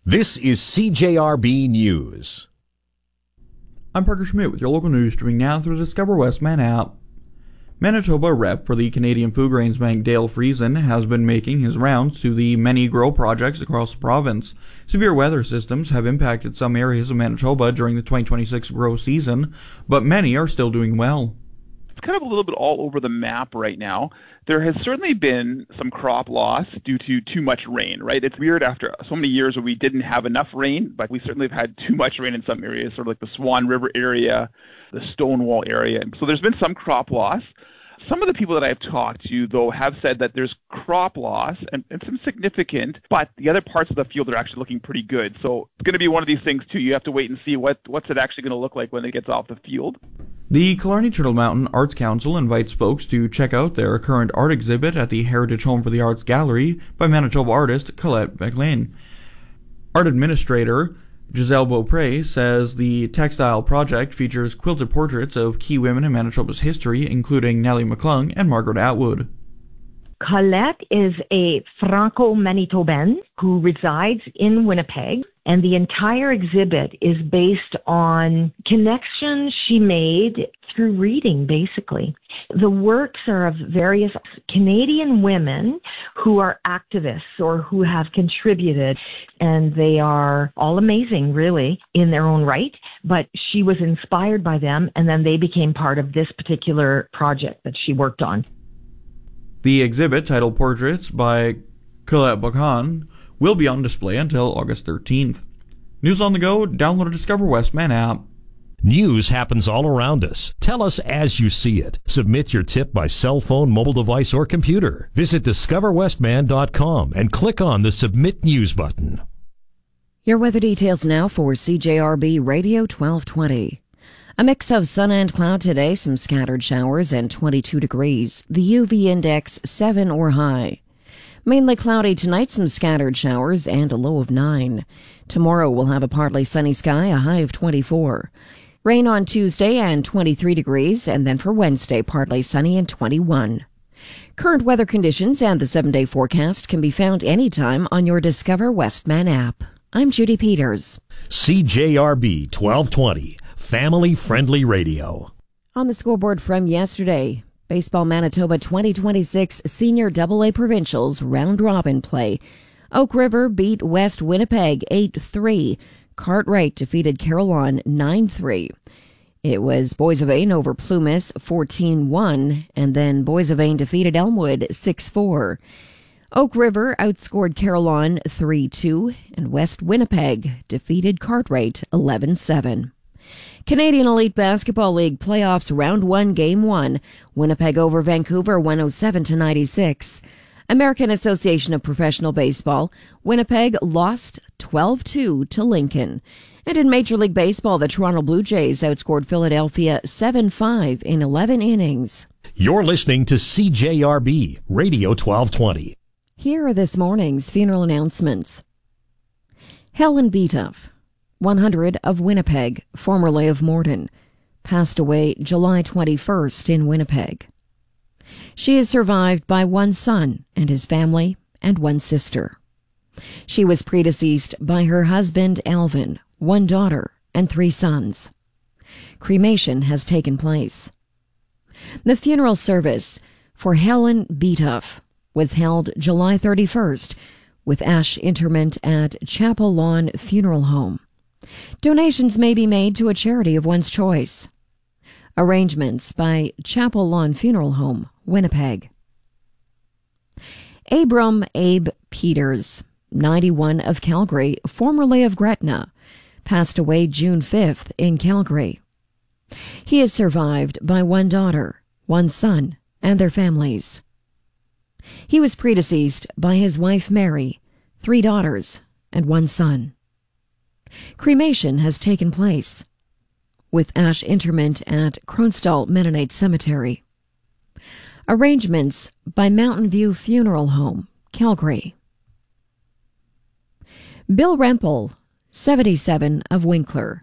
This is CJRB News. I'm Parker Schmidt with your local news, streaming now through the Discover Westman app. Manitoba rep for the Canadian Food Grains Bank Dale Friesen has been making his rounds to the many grow projects across the province. Severe weather systems have impacted some areas of Manitoba during the 2026 grow season, but many are still doing well. It's kind of a little bit all over the map right now. There has certainly been some crop loss due to too much rain, right? It's weird after so many years where we didn't have enough rain, but we certainly have had too much rain in some areas, sort of like the Swan River area, the Stonewall area. So there's been some crop loss. Some of the people that I've talked to, though, have said that there's crop loss and some significant, but the other parts of the field are actually looking pretty good. So it's going to be one of these things, too. You have to wait and see what's it actually going to look like when it gets off the field. The Killarney Turtle Mountain Arts Council invites folks to check out their current art exhibit at the Heritage Home for the Arts Gallery by Manitoba artist Colette McLean. Art administrator Giselle Beaupré says the textile project features quilted portraits of key women in Manitoba's history, including Nellie McClung and Margaret Atwood. Colette is a Franco-Manitoban who resides in Winnipeg, and the entire exhibit is based on connections she made through reading, basically. The works are of various Canadian women who are activists or who have contributed, and they are all amazing, really, in their own right, but she was inspired by them, and then they became part of this particular project that she worked on. The exhibit, titled Portraits by Colette McClung, will be on display until August 13th. News on the go, download the Discover Westman app. News happens all around us. Tell us as you see it. Submit your tip by cell phone, mobile device, or computer. Visit discoverwestman.com and click on the Submit News button. Your weather details now for CJRB Radio 1220. A mix of sun and cloud today, some scattered showers, and 22 degrees. The UV index 7 or high. Mainly cloudy tonight, some scattered showers, and a low of 9. Tomorrow we'll have a partly sunny sky, a high of 24. Rain on Tuesday and 23 degrees, and then for Wednesday, partly sunny and 21. Current weather conditions and the 7-day forecast can be found anytime on your Discover Westman app. I'm Judy Peters. CJRB 1220. Family-friendly radio. On the scoreboard from yesterday, Baseball Manitoba 2026 Senior AA Provincials round robin play. Oak River beat West Winnipeg 8-3. Cartwright defeated Carillon 9-3. It was Boissevain over Plumas 14-1, and then Boissevain defeated Elmwood 6-4. Oak River outscored Carillon 3-2, and West Winnipeg defeated Cartwright 11-7. Canadian Elite Basketball League Playoffs Round 1 Game 1. Winnipeg over Vancouver 107-96. American Association of Professional Baseball. Winnipeg lost 12-2 to Lincoln. And in Major League Baseball, the Toronto Blue Jays outscored Philadelphia 7-5 in 11 innings. You're listening to CJRB Radio 1220. Here are this morning's funeral announcements. Helen Beatoff, 100 of Winnipeg, formerly of Morden, passed away July 21st in Winnipeg. She is survived by one son and his family and one sister. She was predeceased by her husband Alvin, one daughter, and 3 sons. Cremation has taken place. The funeral service for Helen Beatoff was held July 31st with ash interment at Chapel Lawn Funeral Home. Donations may be made to a charity of one's choice. Arrangements by Chapel Lawn Funeral Home, Winnipeg. Abram Abe Peters, 91 of Calgary, formerly of Gretna, passed away June 5th in Calgary. He is survived by one daughter, one son, and their families. He was predeceased by his wife Mary, 3 daughters, and one son. Cremation has taken place, with ash interment at Kronstall Mennonite Cemetery. Arrangements by Mountain View Funeral Home, Calgary. Bill Rempel, 77 of Winkler,